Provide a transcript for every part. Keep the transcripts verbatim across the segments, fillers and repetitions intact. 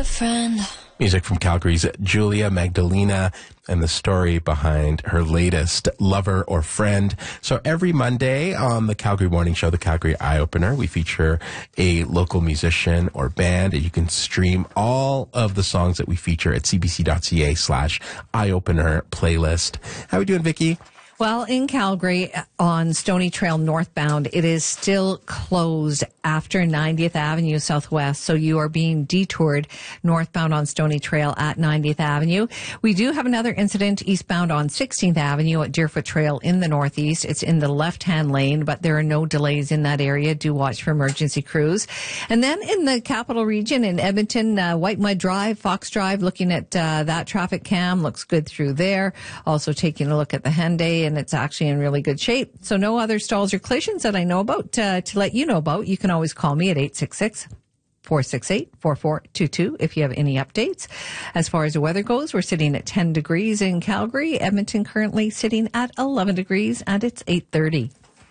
a friend. Music from Calgary's Julia Magdalena and the story behind her latest lover or friend. So every Monday on the Calgary Morning Show, the Calgary Eye Opener, we feature a local musician or band, and you can stream all of the songs that we feature at cbc.ca slash eye opener playlist. How are we doing, Vicky? Well, in Calgary, on Stony Trail northbound, it is still closed after ninetieth Avenue Southwest. So you are being detoured northbound on Stony Trail at ninetieth Avenue. We do have another incident eastbound on sixteenth Avenue at Deerfoot Trail in the northeast. It's in the left-hand lane, but there are no delays in that area. Do watch for emergency crews. And then in the capital region in Edmonton, uh, White Mud Drive, Fox Drive, looking at uh, that traffic cam, looks good through there. Also taking a look at the Henday, and it's actually in really good shape. So no other stalls or collisions that I know about uh, to let you know about. You can always call me at eight six six, four six eight, four four two two if you have any updates. As far as the weather goes, we're sitting at ten degrees in Calgary. Edmonton currently sitting at eleven degrees, and it's eight thirty.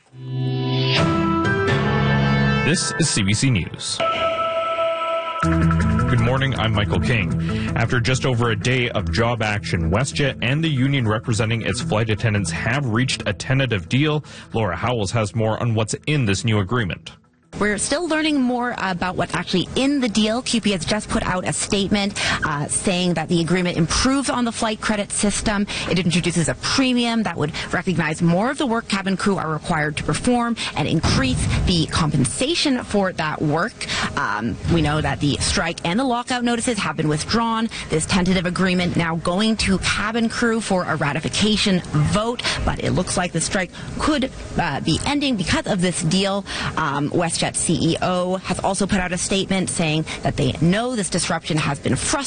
This is C B C News. Good morning, I'm Michael King. After just over a day of job action, WestJet and the union representing its flight attendants have reached a tentative deal. Laura Howells has more on what's in this new agreement. We're still learning more about what's actually in the deal. C U P has just put out a statement uh, saying that the agreement improves on the flight credit system. It introduces a premium that would recognize more of the work cabin crew are required to perform and increase the compensation for that work. Um, we know that the strike and the lockout notices have been withdrawn. This tentative agreement now going to cabin crew for a ratification vote, but it looks like the strike could uh, be ending because of this deal. Um, WestJet C E O has also put out a statement saying that they know this disruption has been frustrating.